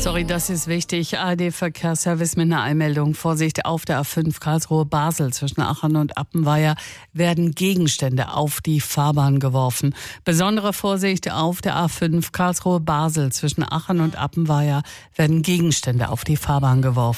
Sorry, das ist wichtig. ARD-Verkehrsservice mit einer Einmeldung. Vorsicht, auf der A5 Karlsruhe-Basel zwischen Aachen und Appenweier werden Gegenstände auf die Fahrbahn geworfen. Besondere Vorsicht, auf der A5 Karlsruhe-Basel zwischen Aachen und Appenweier werden Gegenstände auf die Fahrbahn geworfen.